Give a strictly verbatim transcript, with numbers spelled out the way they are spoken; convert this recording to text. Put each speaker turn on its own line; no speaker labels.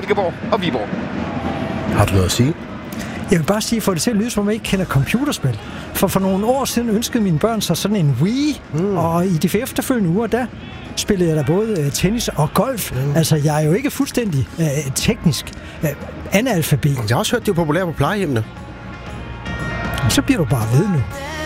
Silkeborg og Viborg.
Har du noget at sige?
Jeg vil bare sige, for det til at lyde, som om jeg ikke kender computerspil. For for nogle år siden ønskede mine børn sig sådan en Wii, mm. og i de efterfølgende uger, der spillede jeg da både uh, tennis og golf. Mm. Altså, jeg er jo ikke fuldstændig uh, teknisk uh, analfabet.
Jeg har også hørt, det er populært på plejehjemmene.
Så bliver du bare ved nu.